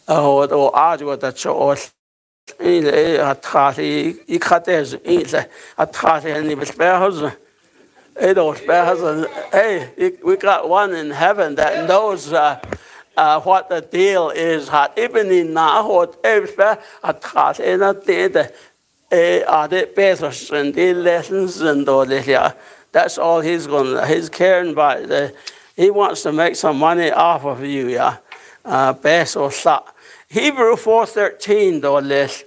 o ajo da cho ile atrati I khatez ile atrati ni besperhos. Hey, we got one in heaven that knows what the deal is. Even in Nahot, that's all he's caring about. He wants to make some money off of you, yeah. Hebrew 4:13 though less.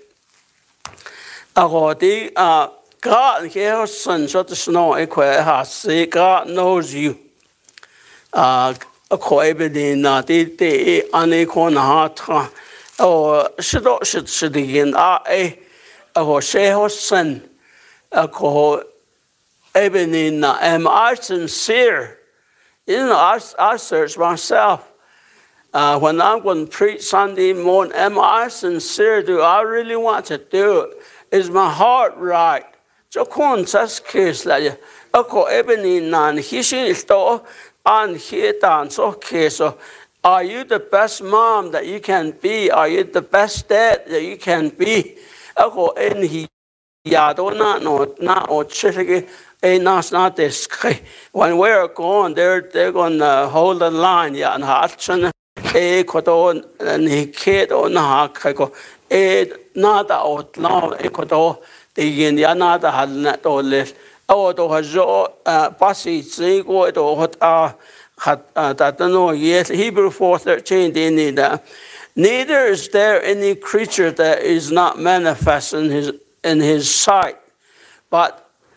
God knows you. Am I sincere? I search myself. When I'm going to preach Sunday morning, am I sincere? Do I really want to do it? Is my heart right? So are you the best mom that you can be? Are you the best dad that you can be? When we're gone, they're going to hold the line. Nada åt lag ekoto det igen jag nada halna dåligt då har jag passi gå då hat no yes Hebrew 4:13 det ni där neither is there any creature that is not manifest in his sight but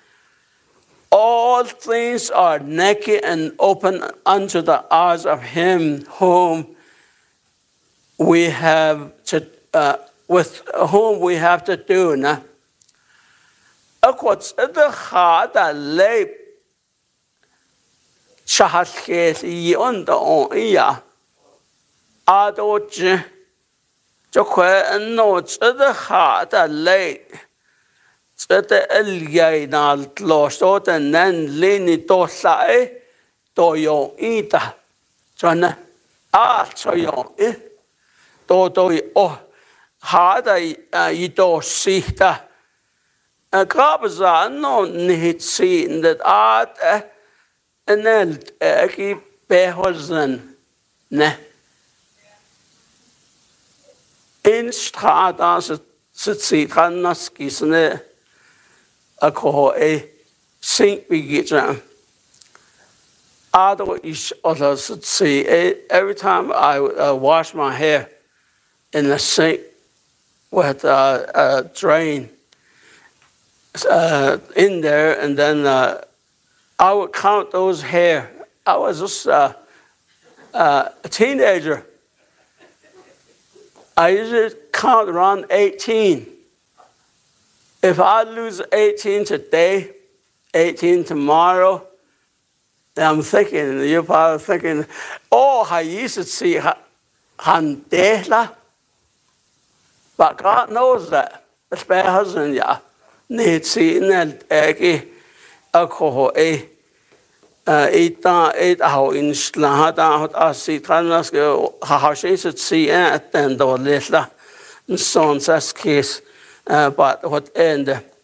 all things are naked and open unto the eyes of him whom we have to with whom we have to do na akwats the khada le chahat kes on the on ya adoch jo khwa no the khada le the el na lo the nan lini to sai to yo ita chana so yo to oh hada ito sita kabza no nit sin that enel ki behozan ne in strada sit hannas kisne ako sink bigitra ado is other see every time I wash my hair in the sink with a drain in there, and then I would count those hair. I was just a teenager. I usually count around 18. If I lose 18 today, 18 tomorrow, then I'm thinking, you're probably thinking, oh, I used to see handela. But God knows that. It's my husband, yeah. Need see that alcohol how in Slahada see Tanas how she should see at the end or later. And so on such case, but what end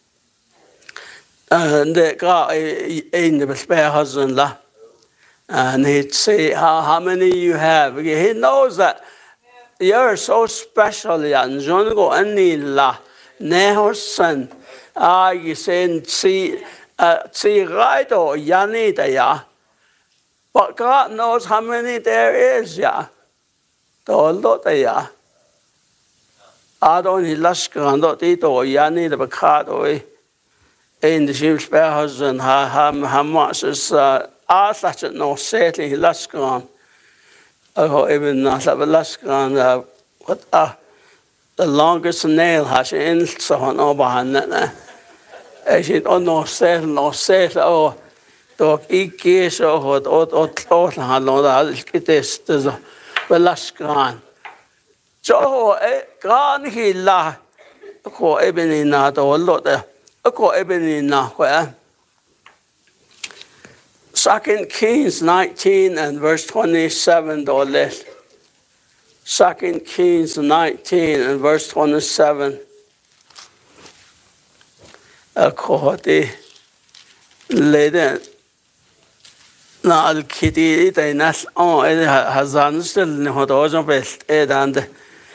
the God in the spare husband la. And he'd say how many you have. He knows that. You're so special, and John go any la nehosen. You say see right or yani ya. But God knows how many there is, ya. To lot ya. I don't need last grand or yani the bacado in the ship's bear husband how much is such a no setting last grand. Even last grand what the longest nail has in so on behind that. As it on no set or dog eat so or how long it is the last grand. So grand he la ko even in that or lot there. Ko even in where 2 Kings 19 and verse 27 or less. 2 Kings 19 and verse 27. Kohoti leden na al kiti ite nas on hazan still ne hodojon best edande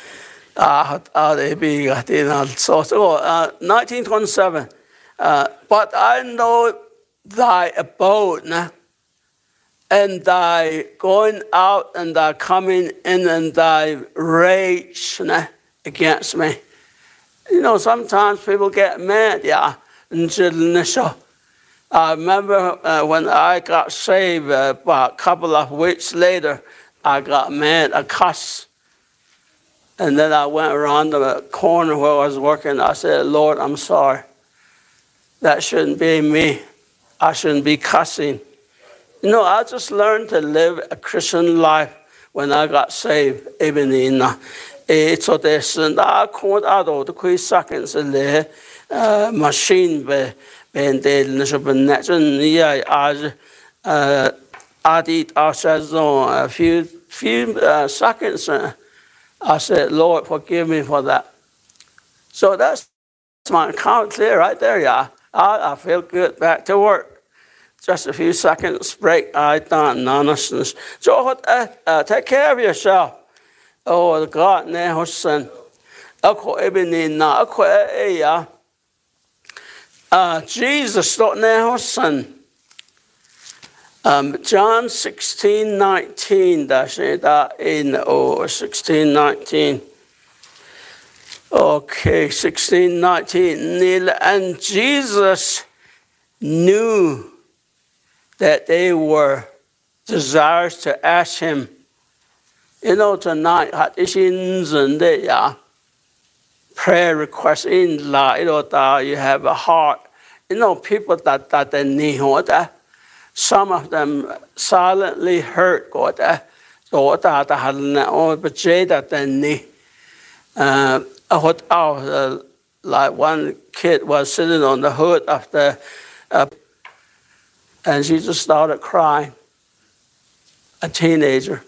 be got in so 1927. But I know thy abode and thy going out and thy coming in and thy rage against me. You know, sometimes people get mad, yeah. I remember when I got saved, about a couple of weeks later, I got mad, I cussed. And then I went around the corner where I was working. I said, Lord, I'm sorry. That shouldn't be me. I shouldn't be cussing. You know, I just learned to live a Christian life when I got saved. So there's I called out of the quick seconds machine be bendel I did a few seconds. I said, Lord, forgive me for that. So that's my account clear right there, yeah. I feel good, back to work. Just a few seconds break, I done nonsense. So take care of yourself. Oh, God, ne son. Jesus, ne son. John 16:19. That's it. In 16:19. Okay, 16:19. And Jesus knew that they were desirous to ask him. You know, tonight, prayer requests in la, you have a heart. You know, people that they need that. Some of them silently hurt God. So that they need. Like one kid was sitting on the hood of the, and she just started crying. A teenager.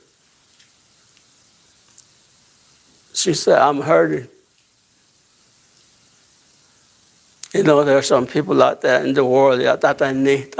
She said, I'm hurting. You know, there are some people out there in the world that I need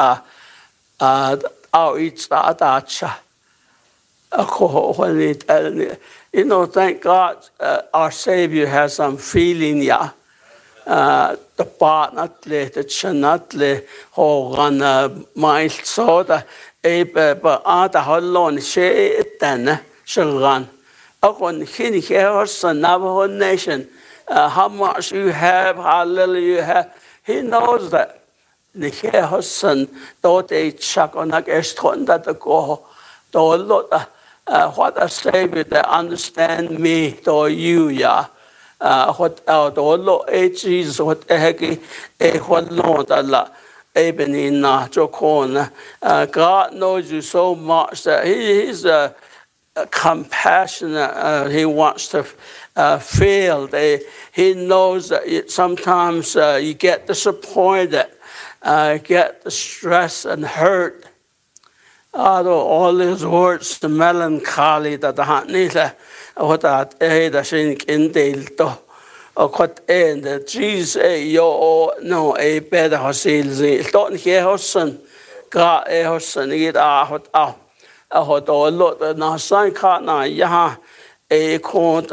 you know, thank God our Savior has some feeling, yeah. The part not let the chanatly hold my soda, but holon she then shall run. Upon King Harrison, Navajo Nation, how much you have, how little you have, he knows that. The Harrison, though they chuck on a guest that the go, though lot what a Savior that understand me, though you, yeah. What out or lo Jesus, what a what Lord Allah, Ebenina, Jocona. God knows you so much that He's compassionate. He wants to feel. He knows that sometimes you get disappointed, get the stress and hurt. All these words, the melancholy that the heart needs, what that the sink in the what end Jesus yo no a better hosil don't hear hosen God a hosen it what what all lot na sign card na ya a called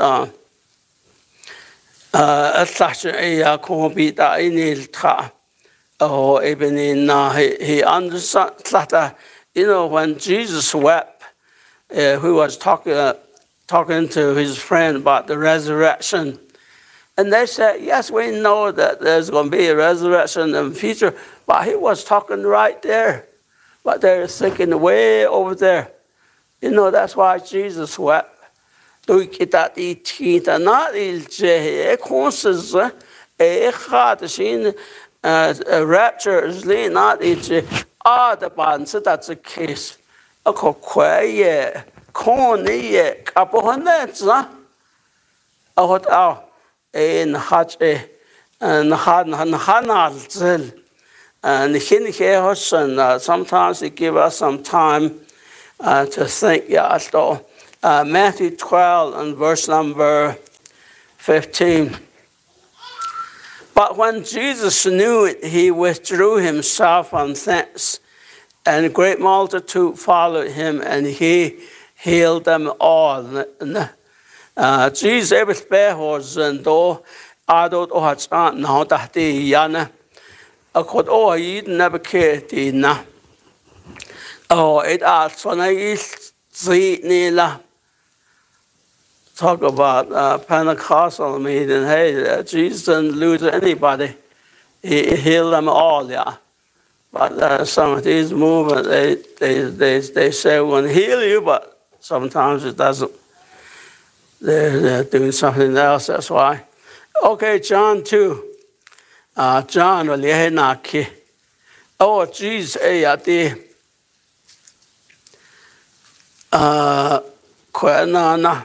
a such a copy that in it oh even in he understand that. You know, when Jesus wept, who was talking to his friend about the resurrection, and they said, yes, we know that there's going to be a resurrection in the future, but he was talking right there, but they're thinking way over there. You know, that's why Jesus wept. Not rapture is not the bands that's a case. A coquet, corny, caponets, a what out in Hatch and Hanal and Hinkehosen. Sometimes they give us some time to think, yeah, so Matthew 12 and verse number 15. But when Jesus knew it, he withdrew himself from thence, and a great multitude followed him, and he healed them all. Jesus was behorzen do adot o hat an no tahti yana a kod o yid nabke na oh it also is nila. Talk about Pentecostal meeting. Hey, Jesus didn't lose anybody. He healed them all, yeah. But some of these movements, they say we're going to heal you, but sometimes it doesn't. They're doing something else, that's why. Okay, John 2. John, oh, Jesus, Kwenana.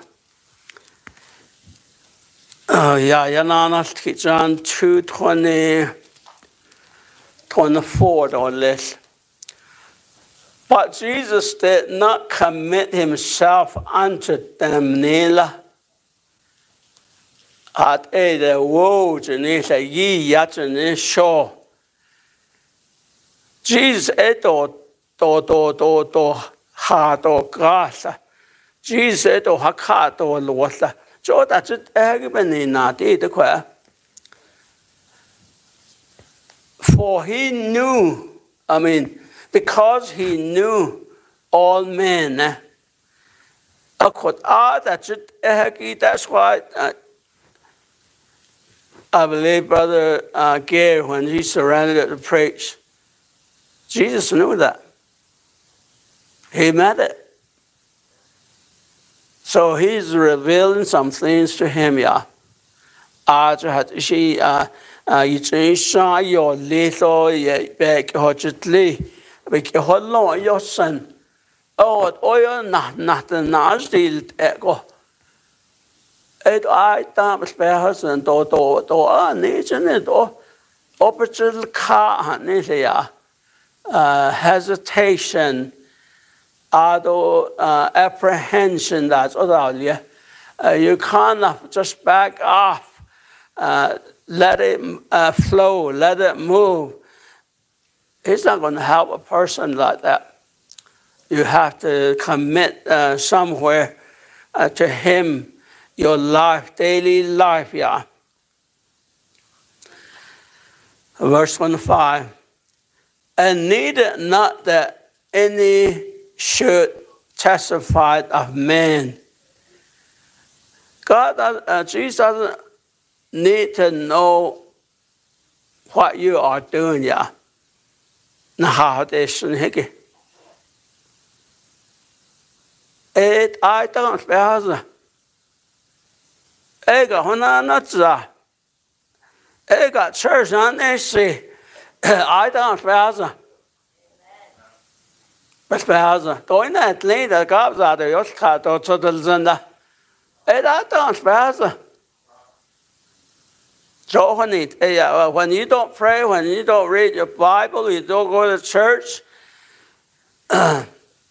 John 2:24 or less. But Jesus did not commit himself unto them, Nila. At the words and ye yet in show. Jesus eto to ha to grasa. Jesus eto haka to lota. So that's it. For he knew, because he knew all men. That's why I believe Brother Gary, when he surrendered to preach, Jesus knew that. He meant it. So he's revealing some things to him, yeah. She you saw your little back hotly, because hello, your son. Oh, oil nothing, not still echo. It I thought spares and do nation it or opportunity car, hesitation. Apprehension, that's all. You can't just back off, let it flow, let it move. It's not going to help a person like that. You have to commit somewhere to him, your life, daily life, yeah. Verse 25. And need it not that any should testify of man. Jesus doesn't need to know what you are doing, yeah. I don't spell. I got church on this. I don't spell. Bespaza, doina atleta gabza de yoska to zenda. I don't spaza. So when you don't pray, when you don't read your Bible, you don't go to church. There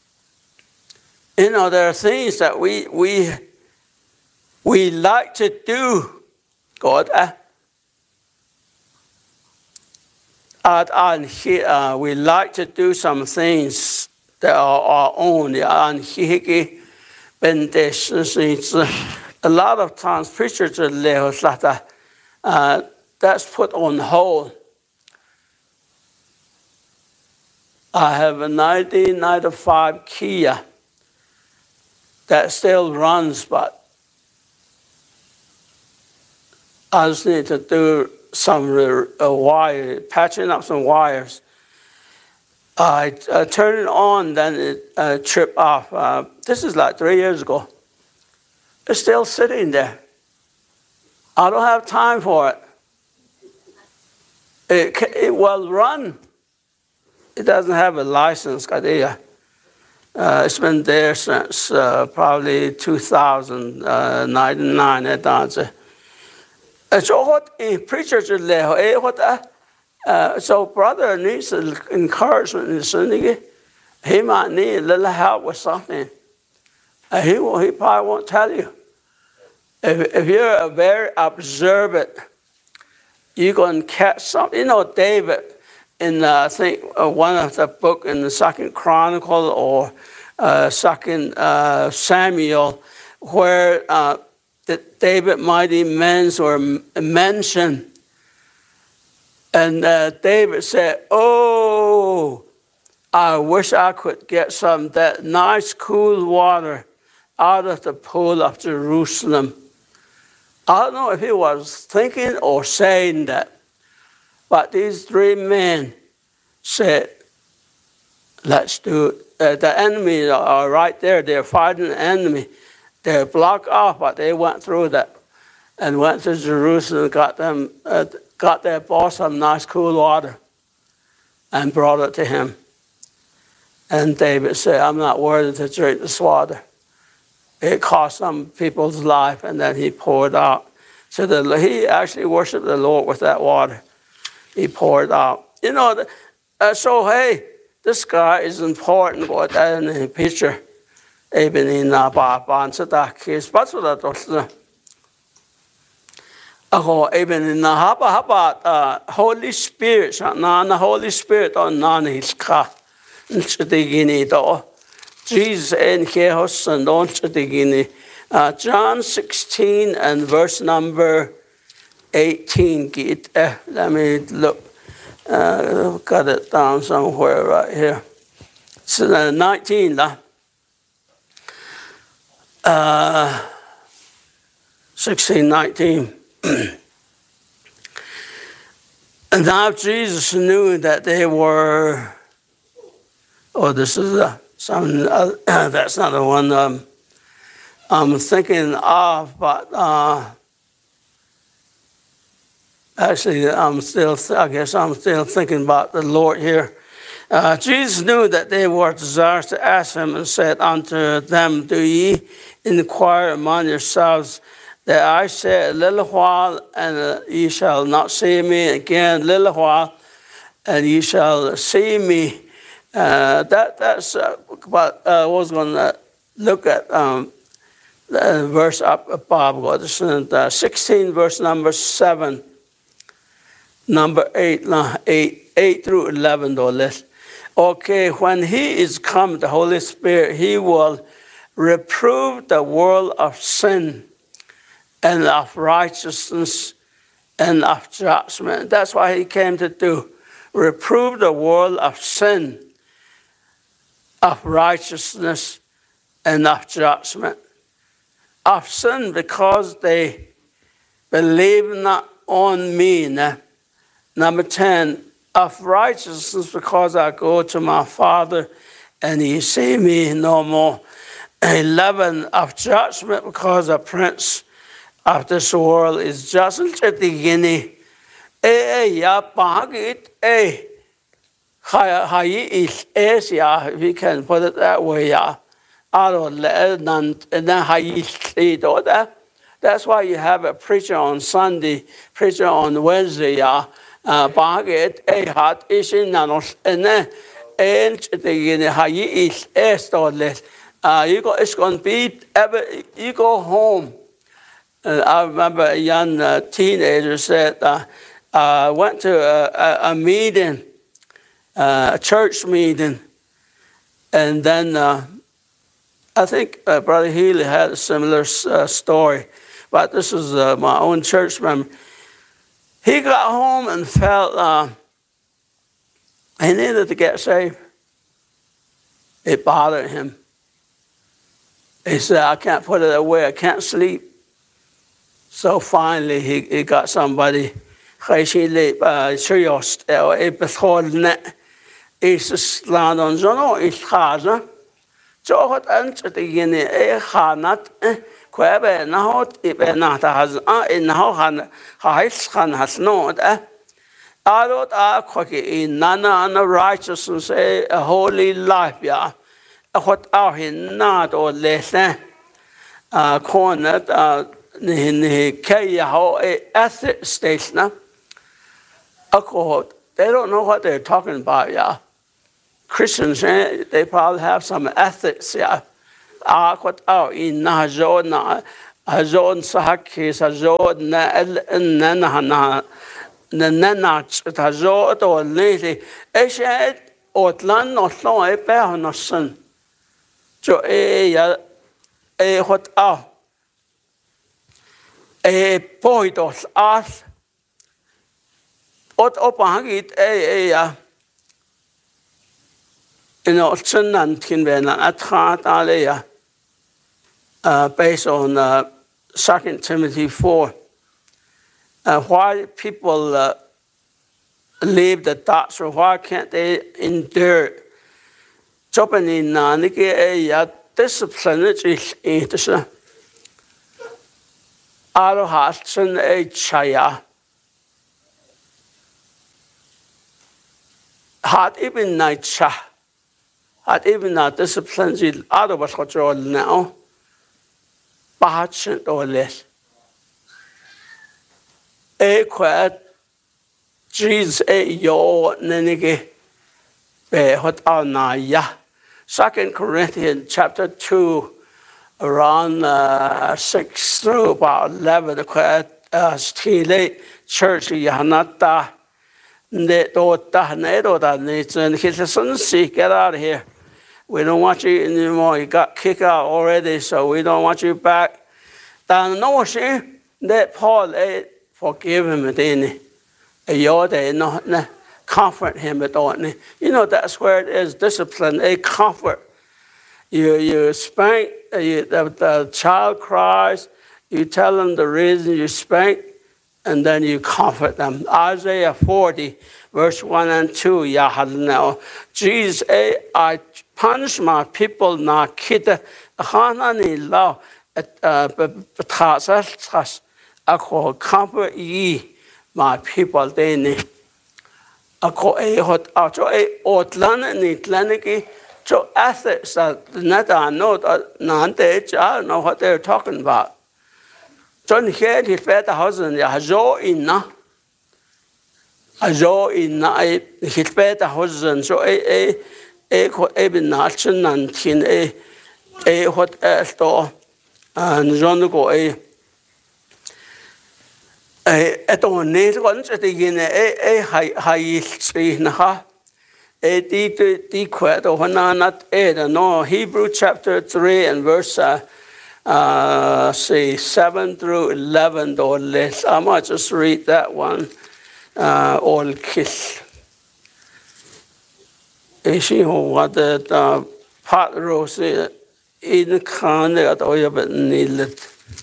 are things that we like to do. God, we like to do some things that are our own. A lot of times preachers that's put on hold. I have a 1995 Kia that still runs, but I just need to do some wire, patching up some wires. I turn it on, then it trip off. This is like 3 years ago. It's still sitting there. I don't have time for it. It will run. It doesn't have a license. It's been there since probably 2099. So what preachers so brother needs encouragement. He might need a little help with something. He probably won't tell you. If you're a very observant, you're going to catch something. You know, David, in I think one of the book in the Second Chronicle or Second Samuel, where the David mighty men were mentioned, and David said, "Oh, I wish I could get some of that nice cool water out of the pool of Jerusalem." I don't know if he was thinking or saying that, but these three men said, "Let's do it." The enemy are right there. They're fighting the enemy. They're blocked off, but they went through that and went to Jerusalem, got their boss some nice cool water and brought it to him. And David said, "I'm not worthy to drink this water." It cost some people's life, and then he poured out. So he actually worshiped the Lord with that water. He poured out. You know, so hey, this guy is important. What that in the picture. Even in Bansatakis, but so that was even in the Holy Spirit, the Holy Spirit on Naniska. Jesus and Kehos and on John 16 and verse number 18. Let me look. Got it down somewhere right here. So 19. 16, 19. And now Jesus knew that they were. Oh, this is that's not the one I'm thinking of, but actually, I guess I'm still thinking about the Lord here. Jesus knew that they were desirous to ask him, and said unto them, "Do ye inquire among yourselves that I said a little while, and ye shall not see me again, a little while, and ye shall see me"? That's what I was going to look at the verse up above. This is 16, verse number 7, number 8 through 11, though, list. Okay, when he is come, the Holy Spirit, he will reprove the world of sin and of righteousness and of judgment. That's what he came to do. Reprove the world of sin, of righteousness, and of judgment. Of sin, because they believe not on me. Number 10, of righteousness, because I go to my Father and ye see me no more. 11, of judgment, because the prince of this world is just at the beginning. If you can put it that way, that's why you have a preacher on Sunday, preacher on Wednesday, it's going to be, you go home. I remember a young teenager said, went to a meeting, a church meeting, and then I think Brother Healy had a similar story, but this is my own church member. He got home and felt he needed to get saved. It bothered him. He said, "I can't put it away. I can't sleep." So finally, he got somebody. Righteousness, a holy life, yeah. What are he not or less? Cornet, ethics station. They don't know what they're talking about, yeah. Christians, they probably have some ethics, yeah. Aquat out in Nahazona, Hazon Sahakis, Hazod Nanahana, Nanach, Hazot or Lady, Eshed, Otlan, or Slow, a Behonoson. So a what out. A point of us. Ot opahagit tsunan kinvena atrat alea based on 2 Timothy 4. Why people leave the doctrine? Why can't they endure? Jopani nanike discipline is interesting. Arohatsun a chaya. Had even night cha, had even not disciplines in other was what you're now, Bahachin or less. A quiet Jesus a yo nenige, be what are na ya. 2 Corinthians chapter 2, around 6 through about 11, the quiet late church Yahanata. Get out of here. We don't want you anymore. You got kicked out already, so we don't want you back. Dan no shame that Paul forgive him at any. Comfort him at all. You know that's where it is discipline, a comfort. You spank, the child cries, you tell them the reason you spank, and then you comfort them. Isaiah 40, verse 1 and 2. Now, Jesus, I punish my people na kita hanani law betasas. I call comfort ye my people. They need. I call a hot out a outland ni tlaniki. So ethics that not I know I don't know what they're talking about. John here he fed the husband, Hazo inna. Hazo inna, he fed the husband, so a bin nation and tin a what store and John go a don't need once at the inn a high tree naha. A deep quet or not no Hebrew chapter 3 and verse say 7 through 11 or less. I might just read that one. All kiss. She what the pot rose in can at oil but needed.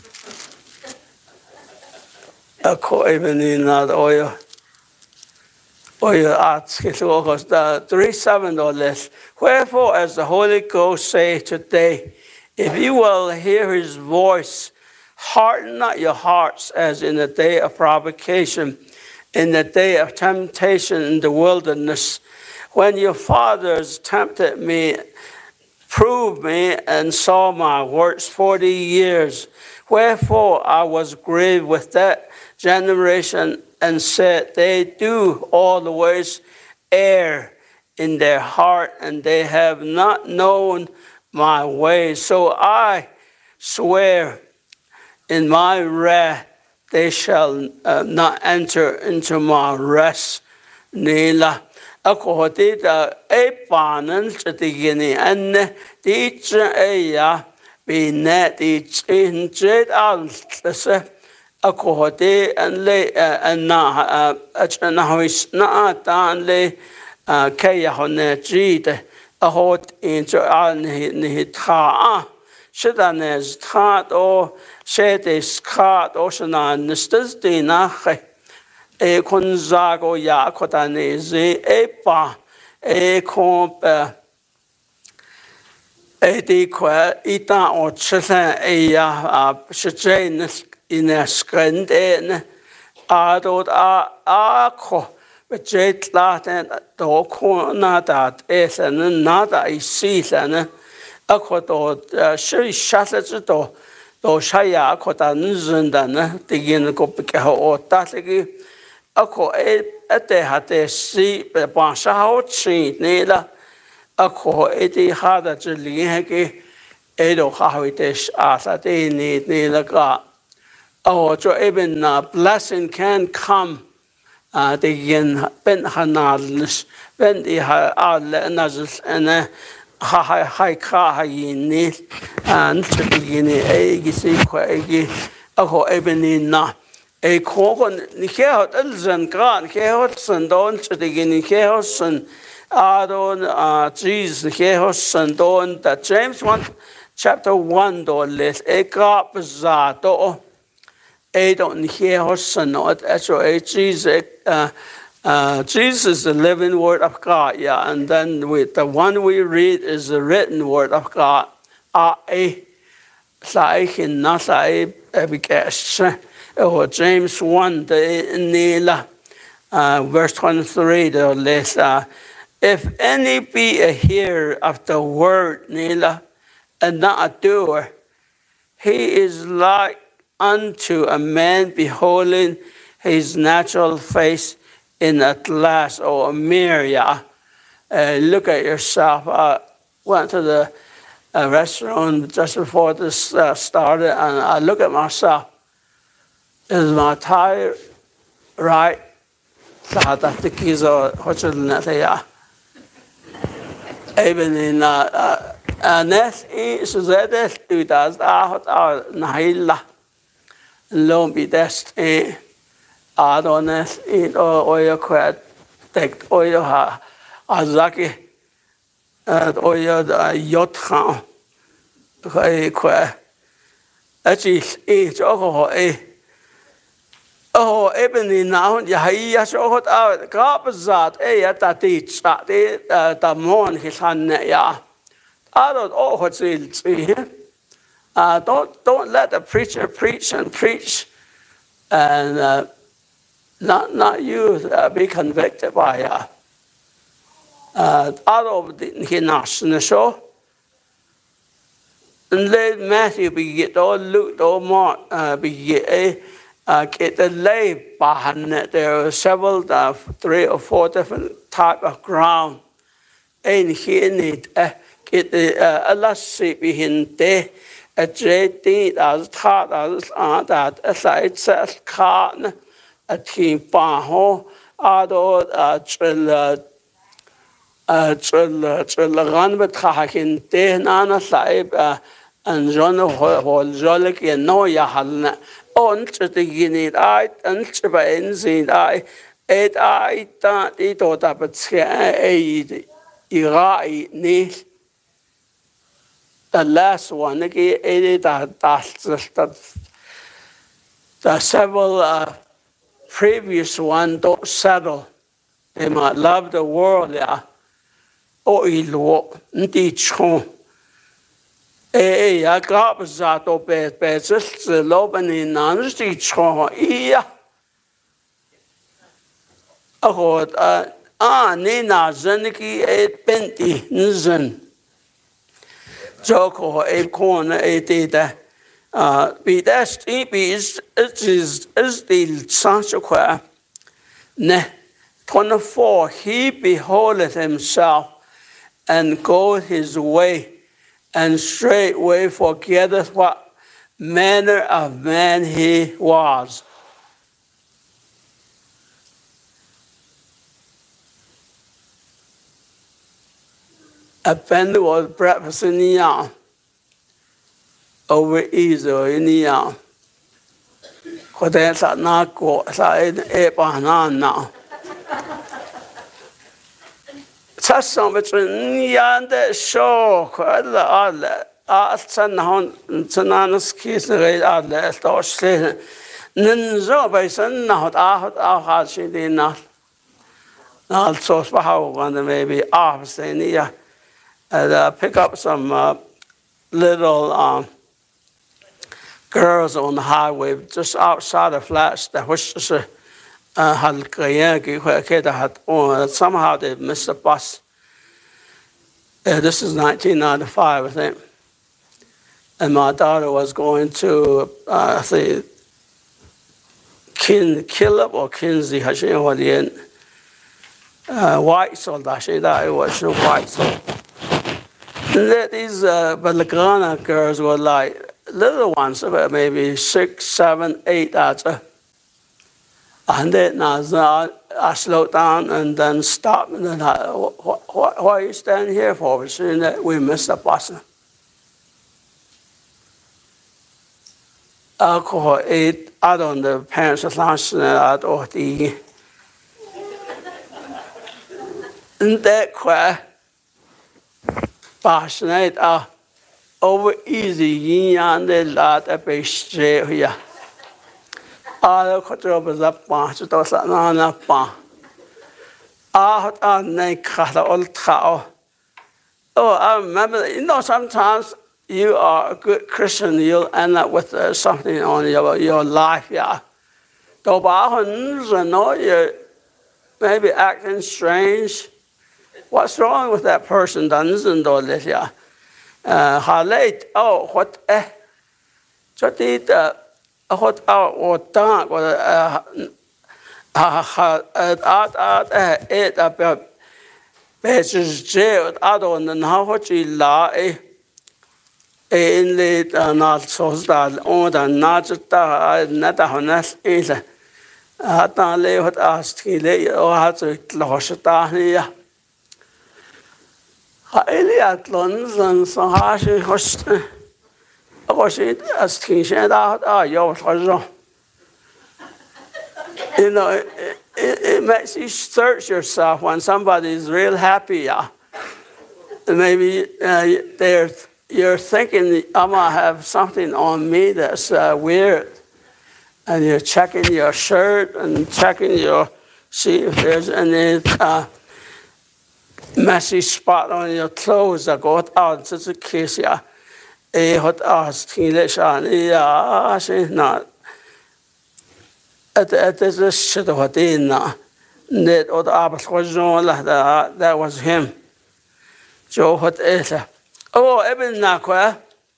A co even in that oil. Oil arts the 3:7 or less. Wherefore, as the Holy Ghost say today, if you will hear his voice, harden not your hearts as in the day of provocation, in the day of temptation in the wilderness, when your fathers tempted me, proved me, and saw my works 40 years. Wherefore I was grieved with that generation and said, they do always err in their heart, and they have not known my ways. So I swear in my wrath, they shall not enter into my rest. Nila. Ako dita e panan sa tigini an di ya binet di injet al sa ako di an le an na hois na tan le kaya hone jite ahot into an ni tha shadanes tha o shedes khat o shana nistas dina e konzago ya kotanese e pa e komp e di qua ita o chesa e ya shjenes in a skandene adot a ko bejet laten do kona dat esen nada I season a ko do shi shasa do shaya ko tan zundan digin ko ke o tatigi ako ete hate si pe pansa ho chi ne la ako ete hada chli hai ke Edo Hawitish Asati need Nilaga. Oh, so even blessing can come. The Ben Hanalness, Ben the Nazis, and high car in and to begin a sequel. Oh, even in a cogon, Nikel, Elzen, Grant, Kehoson, don't to begin Kehoson, Adon, Jesus, Kehoson, don't that James 1, chapter 1, don't let a gap zato. I don't hear Hoson, not actually Jesus. Jesus is the living word of God, yeah, and then with the one we read is the written word of God. James 1, verse 23, if any be a hearer of the word, and not a doer, he is like unto a man beholding his natural face in a glass or a mirror. Yeah. Look at yourself. Went to the restaurant just before this started, and I look at myself. Is my tie right? Even in Nes is that it does Nahila. Long be dest Adonis in oil quad, take oil Azaki at oil yacht hound. Quay is each oh, ebony now, Yahia showed out carpet at that teach the moon his hand. Yeah, I don't know what's here. Don't let the preacher preach and preach, and not you be convicted by out of the national show. And let Matthew be get all Luke or Mark be get the lay behind it. There are several 3 or 4 different type of ground. And here need get the elastic behind there. A JD as taught as that as I said, carn a team baho, ado run with Hakin, Nana Saib, and John Jolik, and no Yahalna, on to the unit I, and to by Enzin I, ate I, that it ought up at Sky, Irai, Nis. The last one, the several previous one don't settle. They might love the world, yeah. Oh, ilo, ndi chon. I got that obey just the Lobany Nancy chon, yeah. Oh, Nina Zeniki, 8 Nzen. Joko a corner a data. Be that is the Sancho ne 24. He beholdeth himself and goeth his way, and straightway forgetteth what manner of man he was. A friend was breakfast in the yard over Israel in the yard. Because that's not good. So it's now. Such some between the show, quite the other. Sananas kiss the red other, or saying, Ninzo by sun not out hard she did not. Also, how one maybe off saying, yeah. And pick up some little girls on the highway just outside the flats that was just somehow they missed the bus. This is 1995, I think. And my daughter was going to, I think, Killup or Kinsey, White Soul, that was White Soul. These Balagana girls were like little ones, about maybe 6, 7, 8. And then I slowed down and then stopped. And then what are you standing here for? We're seeing that we missed the bus. Alcohol 8, I don't know, parents are launching out of the. And that quick. Passionate over easy yin yang de la de be straight here. All the job is up on to those on up on. I cut all cow. Oh, I remember, sometimes you are a good Christian, you'll end up with something on your life, yeah. Though you're maybe acting strange. What's wrong with that person? Doesn't do this, yeah. How late? Oh, what? What did what out or done? What? It about basis jail. I don't know what you lie. In the not so that on the not that not honest is. I don't live with us. He lay or has to lose it down here. Eliat London, so harsh host. I was it as things out, your treasure. It makes you search yourself when somebody is real happy. Maybe you're thinking, I might have something on me that's weird. And you're checking your shirt and checking see if there's any messy spot on your clothes that go out to the case, yeah. Hot ass English on, yeah, she's not. At this shit of what in that or the Abbas was that was him. Joe, what is it? Oh, Eben Nakwa.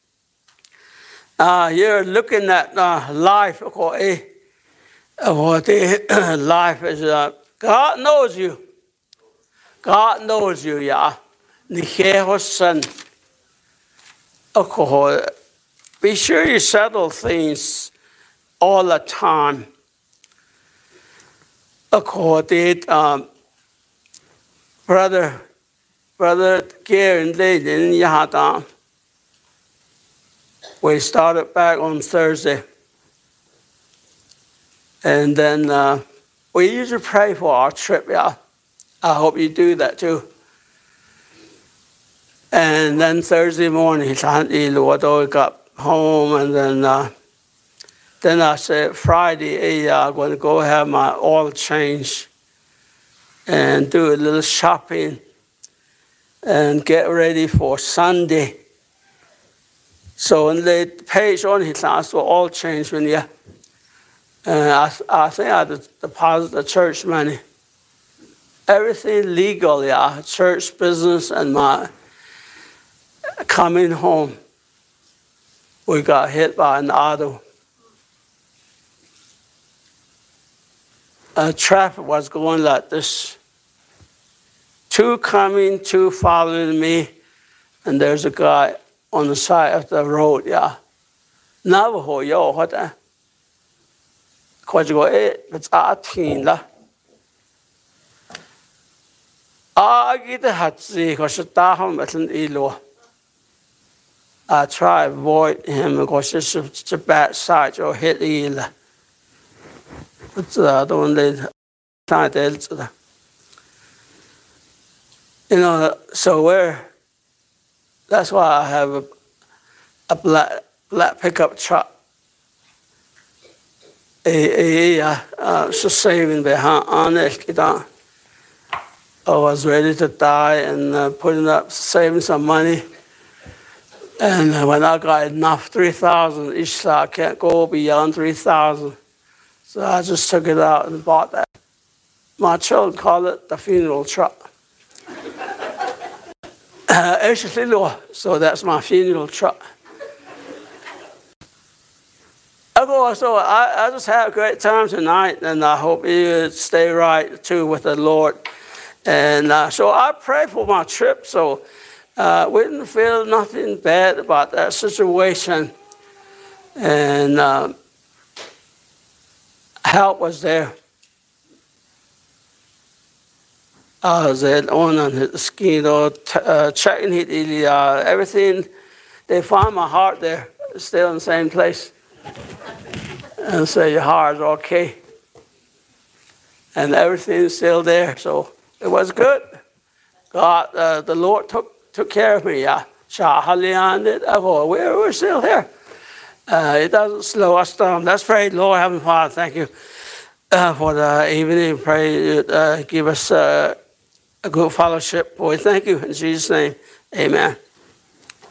You're looking at life, what life is. God knows you. God knows you, yeah. Be sure you settle things all the time. Brother Gary and Lady in Yahadam. We started back on Thursday. And then we usually pray for our trip, yeah. I hope you do that too. And then Thursday morning, I got home, and then I said Friday, I'm going to go have my oil change and do a little shopping and get ready for Sunday. So on the page on his asked for oil change when I think I deposit the church money. Everything legal, yeah, church business and my coming home. We got hit by an auto. Traffic was going like this. 2 coming, 2 following me, and there's a guy on the side of the road, yeah. Navajo, yo, what the? Because you go, it's 18 lah. I try to avoid him because it's a bad side or hit either. But I don't let it. So that's why I have a black pickup truck. So saving behind on it. I was ready to die and putting up, saving some money. And when I got enough, 3,000 each side, I can't go beyond 3,000. So I just took it out and bought that. My children call it the funeral truck. So that's my funeral truck. So I just had a great time tonight, and I hope you stay right too with the Lord. And so I pray for my trip. So We didn't feel nothing bad about that situation. And help was there. They on his skin, checking everything. They found my heart there, still in the same place. And say your heart's okay. And everything's still there, so it was good. God, the Lord took care of me. We're still here. It doesn't slow us down. Let's pray. Lord, Heavenly Father, thank you for the evening. Pray you give us a good fellowship. Boy, thank you in Jesus' name. Amen.